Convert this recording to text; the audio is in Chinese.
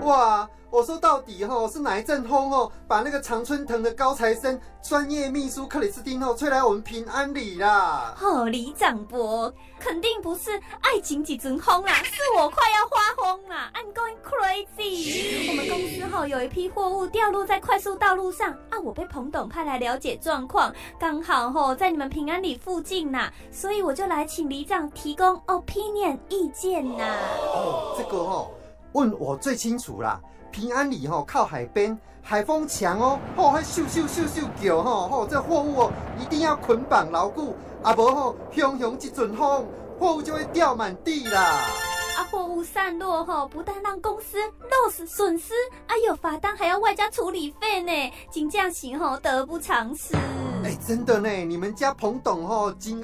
哇，我说到底是哪一阵风把那个常春藤的高材生专业秘书克里斯汀吹来我们平安里啦？ 里长伯，肯定不是爱情几阵风啦，是我快要发疯啦 ！I'm going crazy。我们公司有一批货物掉落在快速道路上啊，我被彭董派来了解状况，刚好在你们平安里附近啦，所以我就来请里长提供 opinion 意见啦。 这个问我最清楚啦。平安里靠海边，海风强还咻咻咻咻叫这货物一定要捆绑牢固，啊无汹汹一阵风，货物就会掉满地啦。 货物散落不但让公司 loss 损失，有罚单还要外加处理费呢，真正是得不偿失。 真的呢，你们家彭董金